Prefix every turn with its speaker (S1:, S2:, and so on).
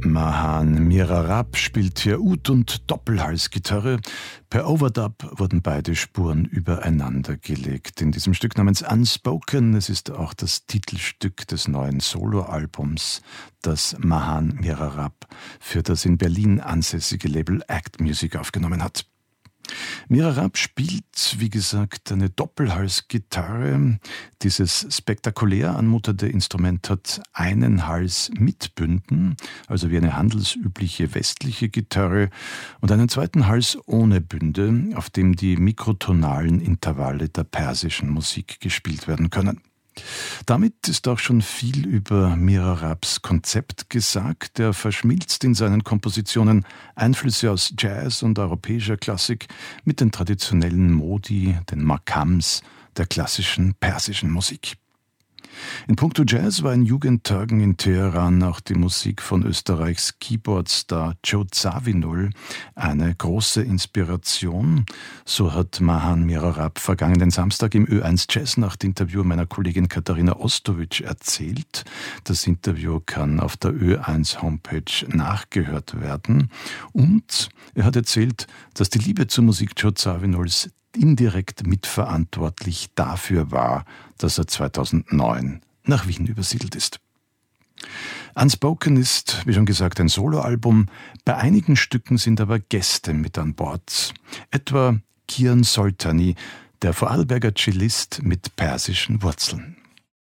S1: Mahan Mirarab spielt hier Ud- und Doppelhalsgitarre. Per Overdub wurden beide Spuren übereinander gelegt. In diesem Stück namens Unspoken, es ist auch das Titelstück des neuen Soloalbums, das Mahan Mirarab für das in Berlin ansässige Label Act Music aufgenommen hat. Mirarab spielt, wie gesagt, eine Doppelhalsgitarre. Dieses spektakulär anmutende Instrument hat einen Hals mit Bünden, also wie eine handelsübliche westliche Gitarre, und einen zweiten Hals ohne Bünde, auf dem die mikrotonalen Intervalle der persischen Musik gespielt werden können. Damit ist auch schon viel über Mirarabs Konzept gesagt. Er verschmilzt in seinen Kompositionen Einflüsse aus Jazz und europäischer Klassik mit den traditionellen Modi, den Makams der klassischen persischen Musik. In puncto Jazz war in Jugendtagen in Teheran auch die Musik von Österreichs Keyboard-Star Joe Zawinul eine große Inspiration. So hat Mahan Mirarab vergangenen Samstag im Ö1 Jazznacht-Interview meiner Kollegin Katharina Ostowitsch erzählt. Das Interview kann auf der Ö1 Homepage nachgehört werden. Und er hat erzählt, dass die Liebe zur Musik Joe Zawinuls indirekt mitverantwortlich dafür war, dass er 2009 nach Wien übersiedelt ist. Unspoken ist, wie schon gesagt, ein Soloalbum. Bei einigen Stücken sind aber Gäste mit an Bord. Etwa Kian Soltani, der Vorarlberger Cellist mit persischen Wurzeln.